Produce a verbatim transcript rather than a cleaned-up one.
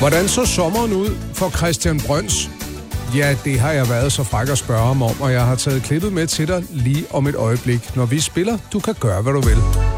Hvordan så sommeren ud for Christian Brøns? Ja, det har jeg været så fræk at spørge ham om, og jeg har taget klippet med til dig lige om et øjeblik. Når vi spiller, du kan gøre, hvad du vil.